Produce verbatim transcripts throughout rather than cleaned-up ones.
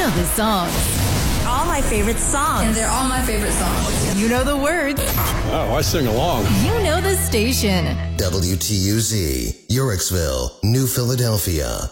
know the songs. All my favorite songs. And they're all my favorite songs. You know the words. Oh, I sing along. You know the station. W T U Z, Yorksville, New Philadelphia.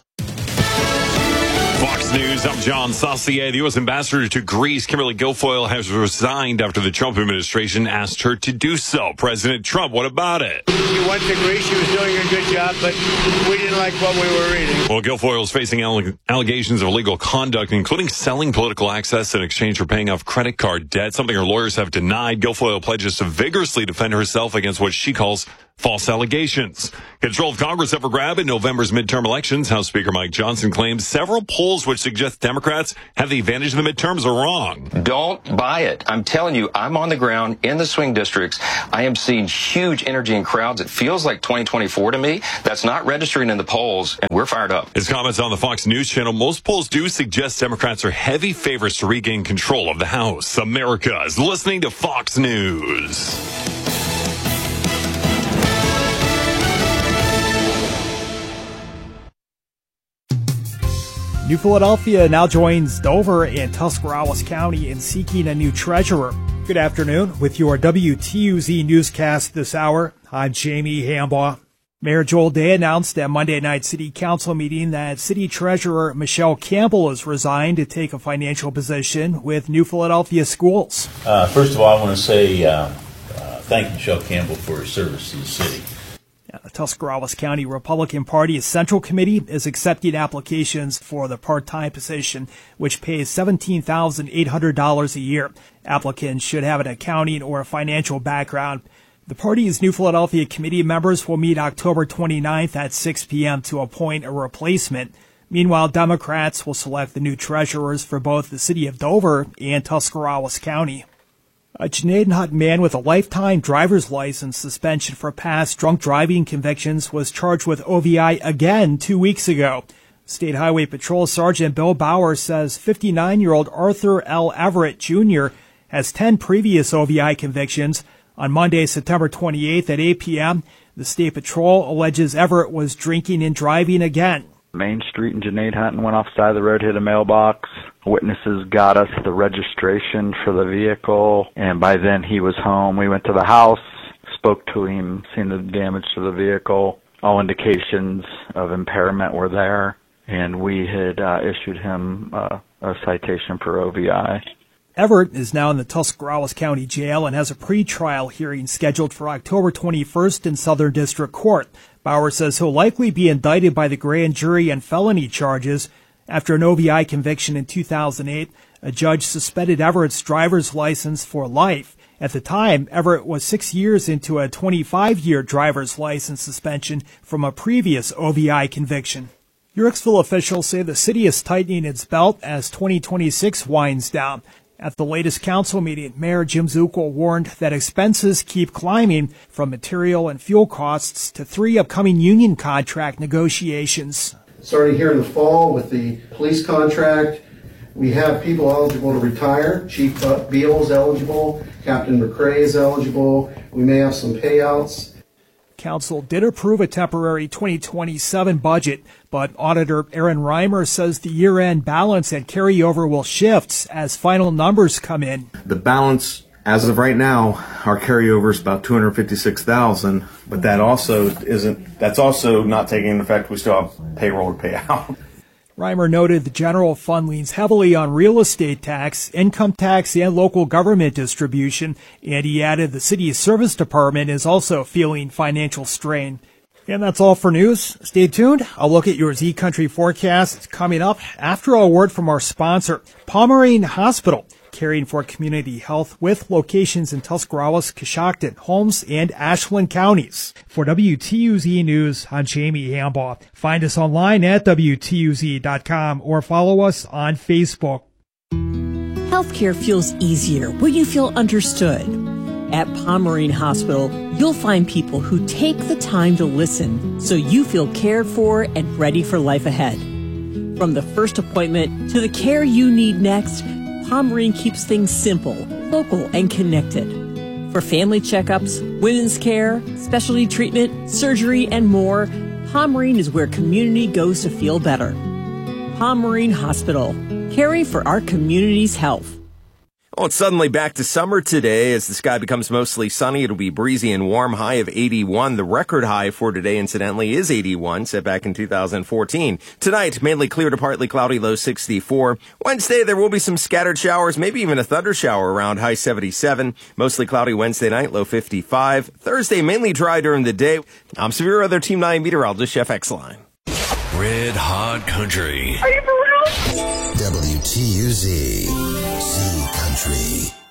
Fox News, I'm John Saucier. The U S ambassador to Greece, Kimberly Guilfoyle, has resigned after the Trump administration asked her to do so. President Trump, what about it? She went to Greece. She was doing a good job, but we didn't like what we were reading. Well, Guilfoyle is facing alle- allegations of illegal conduct, including selling political access in exchange for paying off credit card debt, something her lawyers have denied. Guilfoyle pledges to vigorously defend herself against what she calls false allegations. Control of Congress up for grab in November's midterm elections. House Speaker Mike Johnson claims several polls which suggest Democrats have the advantage in the midterms are wrong. Don't buy it. I'm telling you, I'm on the ground in the swing districts. I am seeing huge energy in crowds. It feels like twenty twenty-four to me. That's not registering in the polls, and we're fired up. His comments on the Fox News channel, most polls do suggest Democrats are heavy favorites to regain control of the House. America is listening to Fox News. New Philadelphia now joins Dover and Tuscarawas County in seeking a new treasurer. Good afternoon. With your W T U Z newscast this hour, I'm Jamie Hambaugh. Mayor Joel Day announced at Monday night city council meeting that city treasurer Michelle Campbell has resigned to take a financial position with New Philadelphia Schools. Uh, first of all, I want to say uh, uh, thank Michelle Campbell for her service to the city. The Tuscarawas County Republican Party's Central Committee is accepting applications for the part-time position, which pays seventeen thousand eight hundred dollars a year. Applicants should have an accounting or financial background. The party's New Philadelphia committee members will meet October twenty-ninth at six p.m. to appoint a replacement. Meanwhile, Democrats will select the new treasurers for both the city of Dover and Tuscarawas County. A Canadian Hut man with a lifetime driver's license suspension for past drunk driving convictions was charged with O V I again two weeks ago. State Highway Patrol Sergeant Bill Bauer says fifty-nine-year-old Arthur L. Everett Junior has ten previous O V I convictions. On Monday, September twenty-eighth at eight p.m., the State Patrol alleges Everett was drinking and driving again. Main Street and Junaid Hutton went off the side of the road, hit a mailbox. Witnesses got us the registration for the vehicle, and by then he was home. We went to the house, spoke to him, seen the damage to the vehicle. All indications of impairment were there, and we had uh, issued him uh, a citation for O V I. Everett is now in the Tuscarawas County Jail and has a pretrial hearing scheduled for October twenty-first in Southern District Court. Bauer says he'll likely be indicted by the grand jury on felony charges. After an O V I conviction in two thousand eight, a judge suspended Everett's driver's license for life. At the time, Everett was six years into a twenty-five-year driver's license suspension from a previous O V I conviction. Yorksville officials say the city is tightening its belt as twenty twenty-six winds down. At the latest council meeting, Mayor Jim Zuckel warned that expenses keep climbing from material and fuel costs to three upcoming union contract negotiations. Starting here in the fall with the police contract, we have people eligible to retire. Chief Beal is eligible. Captain McCrae is eligible. We may have some payouts. Council did approve a temporary twenty twenty-seven budget, but Auditor Aaron Reimer says the year-end balance and carryover will shift as final numbers come in. The balance, as of right now, our carryover is about two hundred fifty-six thousand dollars, but that also isn't, that's also not taking into effect we still have payroll to pay out. Reimer noted the general fund leans heavily on real estate tax, income tax, and local government distribution, and he added the city's service department is also feeling financial strain. And that's all for news. Stay tuned. I'll look at your Z Country forecast coming up after a word from our sponsor, Pomerene Hospital, caring for community health with locations in Tuscarawas, Coshocton, Holmes, and Ashland counties. For W T U Z News, I'm Jamie Hambaugh. Find us online at W T U Z dot com or follow us on Facebook. Healthcare feels easier when you feel understood. At Pomerene Hospital, you'll find people who take the time to listen so you feel cared for and ready for life ahead. From the first appointment to the care you need next, Pomerene keeps things simple, local, and connected. For family checkups, women's care, specialty treatment, surgery, and more, Pomerene is where community goes to feel better. Palm Marine Hospital, caring for our community's health. Well, it's suddenly back to summer today as the sky becomes mostly sunny. It'll be breezy and warm, high of eighty-one. The record high for today, incidentally, is eighty-one, set back in two thousand fourteen. Tonight, mainly clear to partly cloudy, low sixty-four. Wednesday, there will be some scattered showers, maybe even a thunder shower around, high seventy-seven. Mostly cloudy Wednesday night, low fifty-five. Thursday, mainly dry during the day. I'm Severe Other Team nine meteorologist, Chef X-Line. Red Hot Country. Are you for real? W T U Z. Z Country.